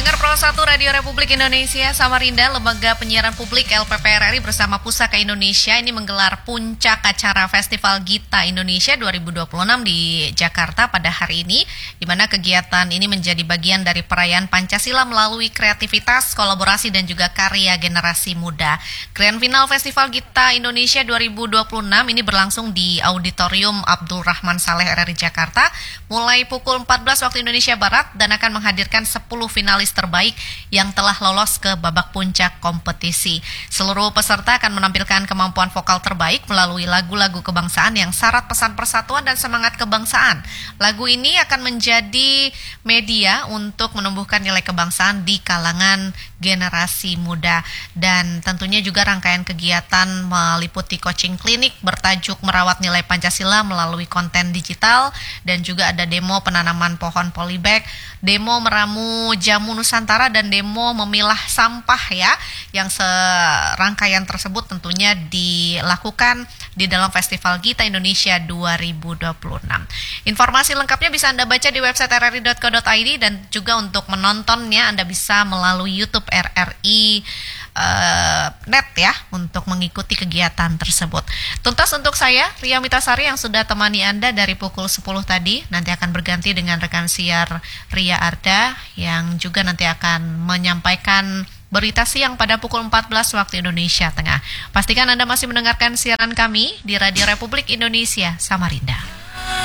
Pendengar Pro 1 Radio Republik Indonesia Samarinda, Lembaga Penyiaran Publik LPPR RI bersama Pusaka Indonesia ini menggelar puncak acara Festival Gita Indonesia 2026 di Jakarta pada hari ini, di mana kegiatan ini menjadi bagian dari perayaan Pancasila melalui kreativitas, kolaborasi dan juga karya generasi muda. Grand Final Festival Gita Indonesia 2026 ini berlangsung di Auditorium Abdul Rahman Saleh RRI Jakarta mulai pukul 14 waktu Indonesia Barat dan akan menghadirkan 10 finalis terbaik yang telah lolos ke babak puncak kompetisi. Seluruh peserta akan menampilkan kemampuan vokal terbaik melalui lagu-lagu kebangsaan yang syarat pesan persatuan dan semangat kebangsaan. Lagu ini akan menjadi media untuk menumbuhkan nilai kebangsaan di kalangan generasi muda. Dan tentunya juga rangkaian kegiatan meliputi coaching klinik bertajuk Merawat Nilai Pancasila melalui konten digital, dan juga ada demo penanaman pohon polybag, demo meramu jamu Nusantara, dan demo memilah sampah ya, yang serangkaian tersebut tentunya dilakukan di dalam Festival Gita Indonesia 2026. Informasi lengkapnya bisa Anda baca di website rri.co.id, dan juga untuk menontonnya Anda bisa melalui YouTube RRI net ya, untuk mengikuti kegiatan tersebut. Tuntas untuk saya, Ria Mitasari yang sudah temani Anda dari pukul 10 tadi, nanti akan berganti dengan rekan siar Ria Arda yang juga nanti akan menyampaikan berita siang pada pukul 14 waktu Indonesia Tengah. Pastikan Anda masih mendengarkan siaran kami di Radio Republik Indonesia Samarinda.